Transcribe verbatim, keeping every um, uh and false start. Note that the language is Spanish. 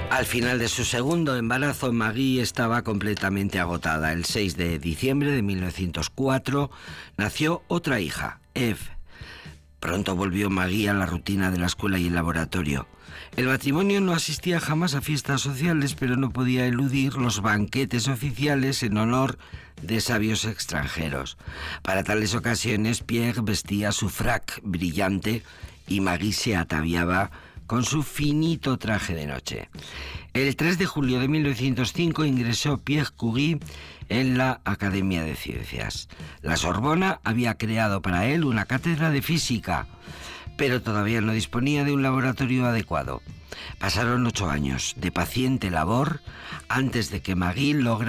Al final de su segundo embarazo, Marie estaba completamente agotada. El seis de diciembre de mil novecientos cuatro nació otra hija, Eve. Pronto volvió Marie a la rutina de la escuela y el laboratorio. El matrimonio no asistía jamás a fiestas sociales, pero no podía eludir los banquetes oficiales en honor de sabios extranjeros. Para tales ocasiones, Pierre vestía su frac brillante y Marie se ataviaba con su finito traje de noche. El tres de julio de mil novecientos cinco ingresó Pierre Curie en la Academia de Ciencias. La Sorbona había creado para él una cátedra de física, pero todavía no disponía de un laboratorio adecuado. Pasaron ocho años de paciente labor antes de que Marie lograra